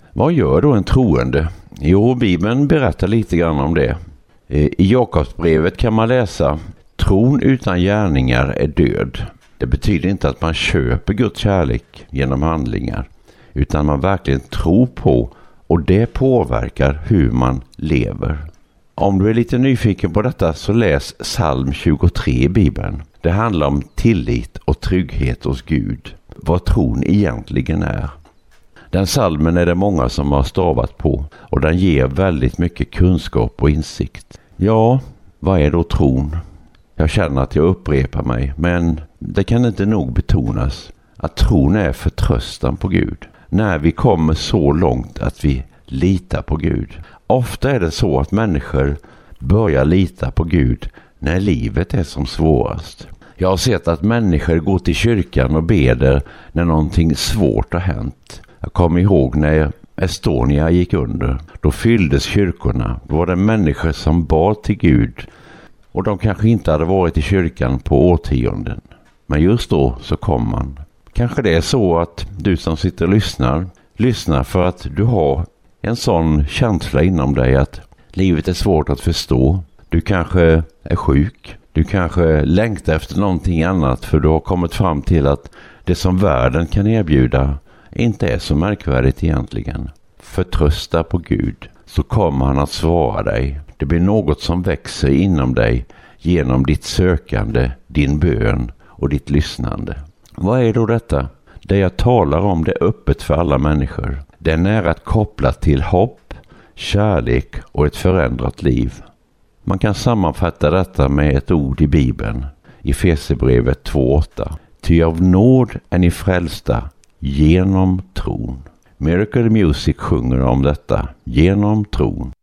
Vad gör då en troende? Jo, Bibeln berättar lite grann om det. I Jakobsbrevet kan man läsa: tron utan gärningar är död. Det betyder inte att man köper Guds kärlek genom handlingar, utan man verkligen tror på, och det påverkar hur man lever. Om du är lite nyfiken på detta så läs psalm 23 i Bibeln. Det handlar om tillit och trygghet hos Gud, vad tron egentligen är. Den psalmen är det många som har stavat på, och den ger väldigt mycket kunskap och insikt. Ja, vad är då tron? Jag känner att jag upprepar mig, men det kan inte nog betonas att tron är förtröstan på Gud. När vi kommer så långt att vi litar på Gud. Ofta är det så att människor börjar lita på Gud när livet är som svårast. Jag har sett att människor går till kyrkan och beder när någonting svårt har hänt. Jag kommer ihåg när Estonia gick under. Då fylldes kyrkorna. Då var det människor som bad till Gud. Och de kanske inte hade varit i kyrkan på årtionden. Men just då så kom man. Kanske det är så att du som sitter och lyssnar för att du har en sån känsla inom dig att livet är svårt att förstå. Du kanske är sjuk. Du kanske längtar efter någonting annat, för du har kommit fram till att det som världen kan erbjuda inte är så märkvärdigt egentligen. Förtrösta på Gud, så kommer han att svara dig. Det blir något som växer inom dig genom ditt sökande, din bön och ditt lyssnande. Vad är då detta? Det jag talar om, det är öppet för alla människor. Det är nära kopplat till hopp, kärlek och ett förändrat liv. Man kan sammanfatta detta med ett ord i Bibeln, i Efesierbrevet 2:8. Ty av nåd är ni frälsta genom tron. Miracle Music sjunger om detta, genom tron.